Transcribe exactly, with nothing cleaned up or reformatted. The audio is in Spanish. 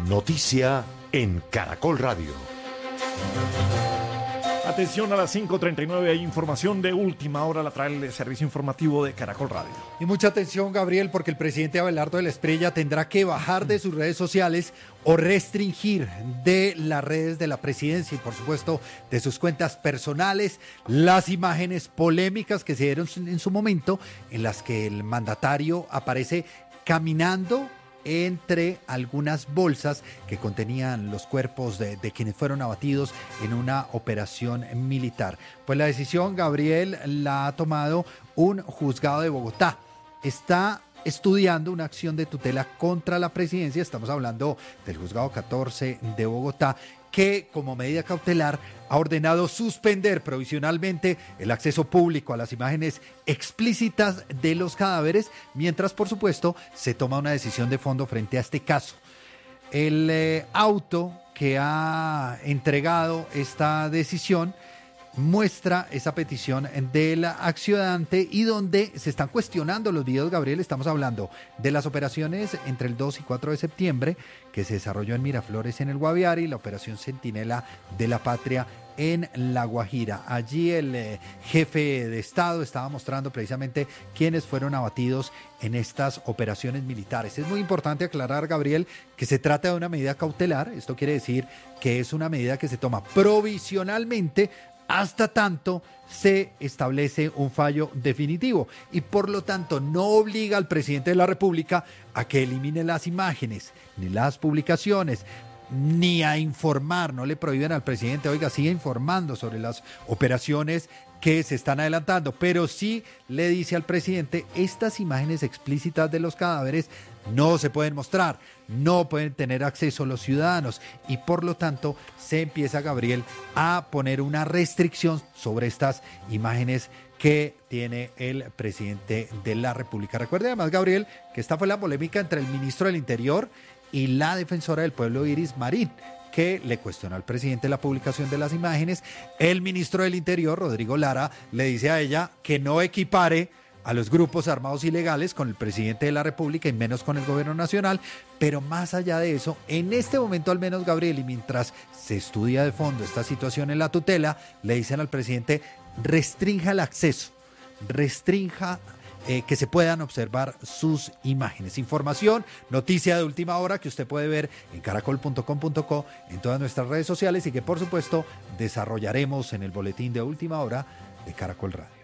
Noticia en Caracol Radio. Atención, a las cinco treinta y nueve hay información de última hora, la trae el servicio informativo de Caracol Radio. Y mucha atención, Gabriel, porque el presidente Abelardo de la Espriella tendrá que bajar de sus redes sociales o restringir de las redes de la presidencia y, por supuesto, de sus cuentas personales las imágenes polémicas que se dieron en su momento, en las que el mandatario aparece caminando entre algunas bolsas que contenían los cuerpos de, de quienes fueron abatidos en una operación militar. Pues la decisión, Gabriel, la ha tomado un juzgado de Bogotá. Está estudiando una acción de tutela contra la presidencia, estamos hablando del juzgado catorce de Bogotá, que como medida cautelar ha ordenado suspender provisionalmente el acceso público a las imágenes explícitas de los cadáveres, mientras, por supuesto, se toma una decisión de fondo frente a este caso. El eh, auto que ha entregado esta decisión muestra esa petición del accionante y donde se están cuestionando los videos, Gabriel. Estamos hablando de las operaciones entre el dos y cuatro de septiembre que se desarrolló en Miraflores, en el Guaviare, y la operación Centinela de la Patria en La Guajira. Allí el eh, jefe de Estado estaba mostrando precisamente quiénes fueron abatidos en estas operaciones militares. Es muy importante aclarar, Gabriel, que se trata de una medida cautelar. Esto quiere decir que es una medida que se toma provisionalmente hasta tanto se establece un fallo definitivo y por lo tanto no obliga al presidente de la República a que elimine las imágenes ni las publicaciones, ni a informar. No le prohíben al presidente, oiga, siga informando sobre las operaciones que se están adelantando, pero sí le dice al presidente, estas imágenes explícitas de los cadáveres no se pueden mostrar, no pueden tener acceso los ciudadanos y por lo tanto se empieza, Gabriel, a poner una restricción sobre estas imágenes que tiene el presidente de la República. Recuerde además, Gabriel, que esta fue la polémica entre el ministro del Interior y la defensora del pueblo, Iris Marín, que le cuestionó al presidente la publicación de las imágenes. El ministro del Interior, Rodrigo Lara, le dice a ella que no equipare a los grupos armados ilegales con el presidente de la República y menos con el gobierno nacional, pero más allá de eso, en este momento al menos, Gabriel, y mientras se estudia de fondo esta situación en la tutela, le dicen al presidente, restrinja el acceso, restrinja eh, que se puedan observar sus imágenes. Información, noticia de última hora que usted puede ver en caracol punto com punto co, en todas nuestras redes sociales y que por supuesto desarrollaremos en el boletín de última hora de Caracol Radio.